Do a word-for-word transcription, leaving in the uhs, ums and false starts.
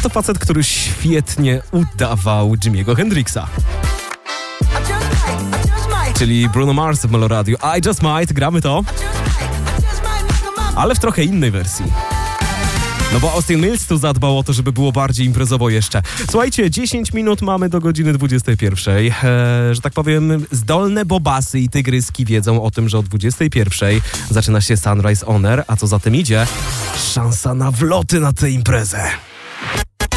to facet, który świetnie udawał Jimiego Hendrixa. Czyli Bruno Mars w Meloradiu. I Just Might, gramy to. Ale w trochę innej wersji. No bo Austin Mills tu zadbał o to, żeby było bardziej imprezowo jeszcze. Słuchajcie, dziesięć minut mamy do godziny dwudziestej pierwszej. Eee, że tak powiem, zdolne bobasy i tygryski wiedzą o tym, że o dwudziestej pierwszej zaczyna się Sunrise On Air, a co za tym idzie? Szansa na wloty na tę imprezę.